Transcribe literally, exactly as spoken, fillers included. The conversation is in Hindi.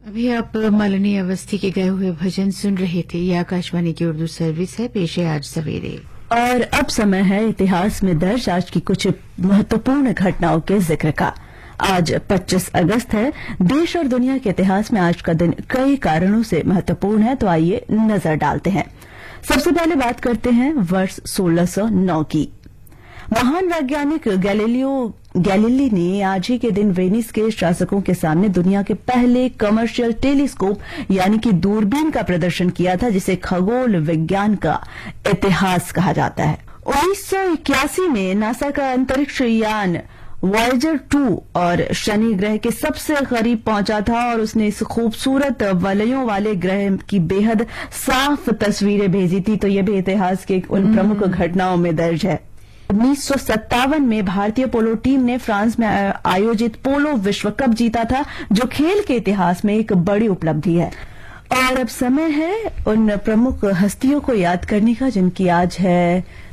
अभी आप मालिनी अवस्थी के गए हुए भजन सुन रहे थे। ये आकाशवाणी की उर्दू सर्विस है। पेश है आज सवेरे। और अब समय है इतिहास में दर्ज आज की कुछ महत्वपूर्ण घटनाओं के जिक्र का। आज पच्चीस अगस्त है। देश और दुनिया के इतिहास में आज का दिन कई कारणों से महत्वपूर्ण है, तो आइए नजर डालते हैं। सबसे पहले बात करते हैं वर्ष सोलह सौ नौ की। महान वैज्ञानिक गैलीलियो गैलीली ने आज ही के दिन वेनिस के शासकों के सामने दुनिया के पहले कमर्शियल टेलीस्कोप यानी कि दूरबीन का प्रदर्शन किया था, जिसे खगोल विज्ञान का इतिहास कहा जाता है। उन्नीस सौ इक्यासी में नासा का अंतरिक्ष यान वॉयेजर टू और शनि ग्रह के सबसे करीब पहुंचा था और उसने इस खूबसूरत वलयों वाले ग्रह की बेहद साफ तस्वीरें भेजी थी। तो यह भी इतिहास के उन प्रमुख घटनाओं में दर्ज है। उन्नीस सौ सत्तावन में भारतीय पोलो टीम ने फ्रांस में आयोजित पोलो विश्व कप जीता था, जो खेल के इतिहास में एक बड़ी उपलब्धि है। और अब समय है उन प्रमुख हस्तियों को याद करने का जिनकी आज है